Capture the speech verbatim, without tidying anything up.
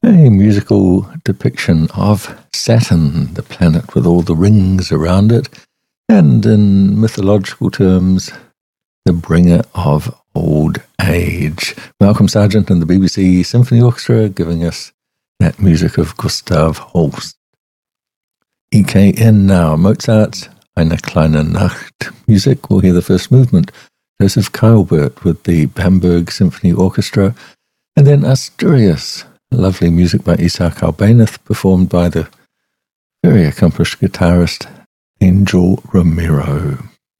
A musical depiction of Saturn, the planet with all the rings around it, and in mythological terms, the bringer of old age. Malcolm Sargent and the B B C Symphony Orchestra giving us that music of Gustav Holst. E K N now, Mozart's Eine kleine Nacht music. We'll hear the first movement, Joseph Keilbert with the Hamburg Symphony Orchestra, and then Asturias, lovely music by Isaac Albéniz, performed by the very accomplished guitarist Angel Romero.